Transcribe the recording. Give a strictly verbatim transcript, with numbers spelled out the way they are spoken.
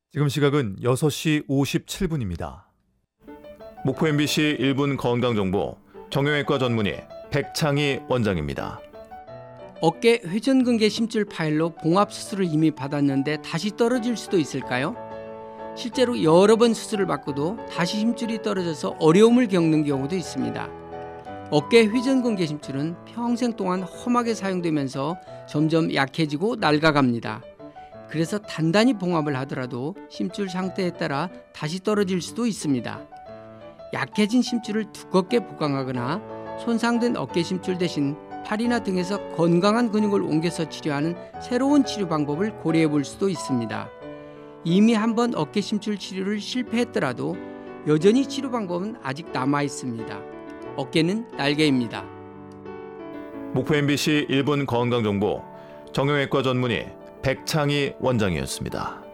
지금 시각은 여섯 시 오십칠 분입니다. 목포 엠비씨 일 분 건강정보 정형외과 전문의 백창희 원장입니다. 어깨 회전근개 심줄 파열로 봉합 수술을 이미 받았는데 다시 떨어질 수도 있을까요? 실제로 여러 번 수술을 받고도 다시 힘줄이 떨어져서 어려움을 겪는 경우도 있습니다. 어깨 회전근개 심줄은 평생 동안 험하게 사용되면서 점점 약해지고 낡아갑니다. 그래서 단단히 봉합을 하더라도 심줄 상태에 따라 다시 떨어질 수도 있습니다. 약해진 심줄을 두껍게 보강하거나 손상된 어깨 심줄 대신 팔이나 등에서 건강한 근육을 옮겨서 치료하는 새로운 치료 방법을 고려해 볼 수도 있습니다. 이미 한번 어깨 심줄 치료를 실패했더라도 여전히 치료 방법은 아직 남아 있습니다. 어깨는 날개입니다. 목포 엠비씨 일 분 건강정보 정형외과 전문의 백창희 원장이었습니다.